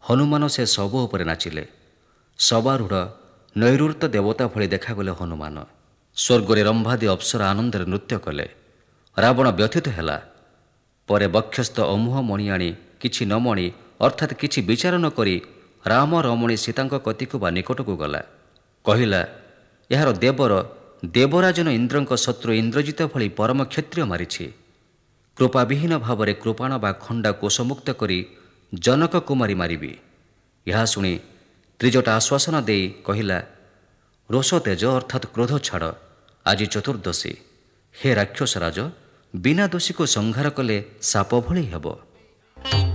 ହନୁମାନ ସେ ଶବ ଉପରେ ନାଚିଲେ। ଶବାରୂଢ଼ ନୈଋତ ଦେବତା ଭଳି ଦେଖାଗଲେ ହନୁମାନ। ସ୍ୱର୍ଗରେ ରମ୍ଭାଦି ଅପ୍ସରା ଆନନ୍ଦରେ ନୃତ୍ୟ କଲେ। ରାବଣ ବ୍ୟଥିତ ହେଲା। ପରେ ବକ୍ଷସ୍ଥ ଅମୁହ ମଣି ଆଣି କିଛି ନ ମଣି ଅର୍ଥାତ୍ କିଛି ବିଚାର ନ କରି ରାମ ରମଣୀ ସୀତାଙ୍କ କତିକୁ ବା ନିକଟକୁ ଗଲା। କହିଲା, ଏହାର ଦେବର ଦେବରାଜନ ଇନ୍ଦ୍ରଙ୍କ ଶତ୍ରୁ ଇନ୍ଦ୍ରଜିତ ଭଳି ପରମ କ୍ଷତ୍ରିୟ ମାରିଛି। କୃପାବିହୀନ ଭାବରେ କୃପାଣ ବା ଖଣ୍ଡା କୋଷମୁକ୍ତ କରି ଜନକ କୁମାରୀ ମାରିବି। ଏହା ଶୁଣି ତ୍ରିଜଟା ଆଶ୍ୱାସନା ଦେଇ କହିଲା, ରୋଷ ତେଜ ଅର୍ଥାତ୍ କ୍ରୋଧ ଛାଡ଼। ଆଜି ଚତୁର୍ଦ୍ଦଶୀ। ହେ ରାକ୍ଷସରାଜ, ବିନା ଦୋଷୀକୁ ସଂହାର କଲେ ସାପ ଭଳି ହେବ।